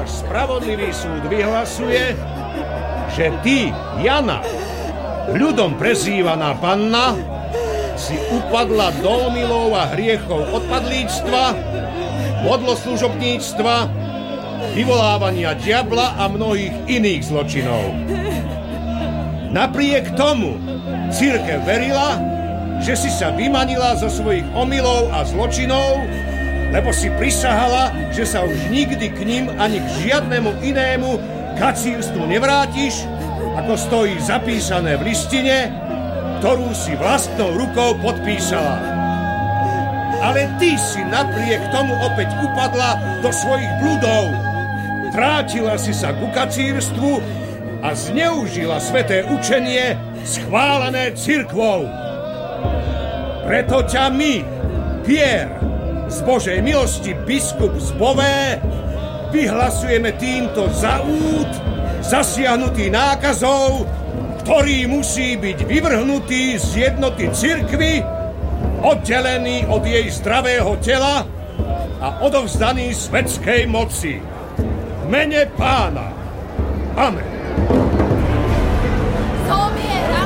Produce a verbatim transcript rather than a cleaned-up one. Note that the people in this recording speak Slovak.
náš spravodlivý súd vyhlasuje, že ty, Jana, ľudom prezývaná panna, si upadla do omylov a hriechov odpadlíctva, modloslužobníctva, vyvolávania diabla a mnohých iných zločinov. Napriek tomu cirkev verila, že si sa vymanila zo svojich omylov a zločinov, lebo si prisahala, že sa už nikdy k ním ani k žiadnemu inému kacírstvu nevrátiš, ako stojí zapísané v listine, ktorú si vlastnou rukou podpísala. Ale ty si napriek tomu opäť upadla do svojich bludov. Vrátila si sa ku kacírstvu a zneužila sväté učenie schválené cirkvou. Preto ťa my, Pier, z Božej milosti biskup z Bové, vyhlasujeme týmto za úd, zasiahnutý nákazou, ktorý musí byť vyvrhnutý z jednoty cirkvi, oddelený od jej zdravého tela a odovzdaný svetskej moci. V mene Pána. Amen. Zomiera!